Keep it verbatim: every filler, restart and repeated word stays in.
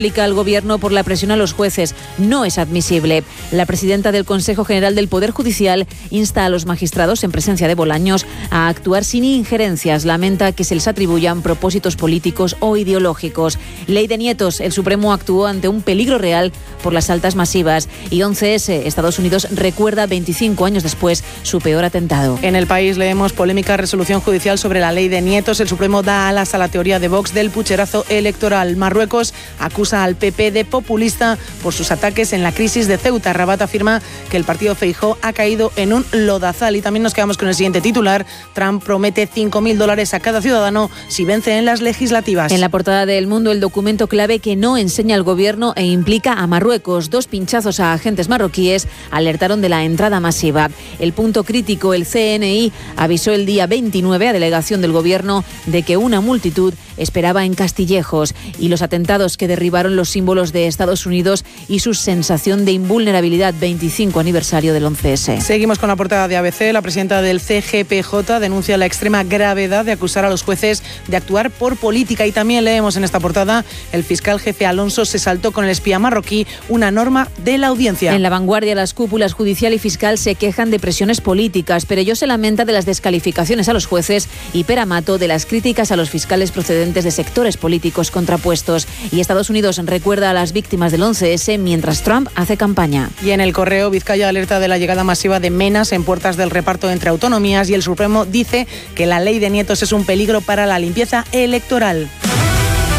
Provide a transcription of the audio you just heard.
Explica al Gobierno por la presión a los jueces. No es admisible. La presidenta del Consejo General del Poder Judicial insta a los magistrados, en presencia de Bolaños, a actuar sin injerencias. Lamenta que se les atribuyan propósitos políticos o ideológicos. Ley de nietos. El Supremo actuó ante un peligro real por las altas masivas. Y once ese, Estados Unidos recuerda veinticinco años después su peor atentado. En El País leemos polémica resolución judicial sobre la ley de nietos. El Supremo da alas a la teoría de Vox del pucherazo electoral. Marruecos acusa al P P de populista por sus ataques en la crisis de Ceuta. Rabat afirma que el partido Feijóo ha caído en un lodazal. Y también nos quedamos con el siguiente titular. Trump promete cinco mil dólares a cada ciudadano si vence en las legislativas. En la portada de El Mundo, el documento clave que no enseña al gobierno e implica a Marruecos. Dos pinchazos a agentes marroquíes alertaron de la entrada masiva. El punto crítico, el C N I avisó el día veintinueve a delegación del gobierno de que una multitud esperaba en Castillejos, y los atentados que derribaron los símbolos de Estados Unidos y su sensación de invulnerabilidad. Veinticinco aniversario del once ese. Seguimos con la portada de A B C. La presidenta del C G P J denuncia la extrema gravedad de acusar a los jueces de actuar por política. Y también leemos en esta portada: el fiscal jefe Alonso se saltó con el espía marroquí una norma de la audiencia. En La Vanguardia, las cúpulas judicial y fiscal se quejan de presiones políticas. Perelló se lamenta de las descalificaciones a los jueces y Pere Mato de las críticas a los fiscales procedentes de sectores políticos contrapuestos. Y Estados Unidos recuerda a las víctimas del once ese mientras Trump hace campaña. Y en El Correo, Vizcaya alerta de la llegada masiva de menas en puertas del reparto entre autonomías, y el Supremo dice que la ley de nietos es un peligro para la limpieza electoral.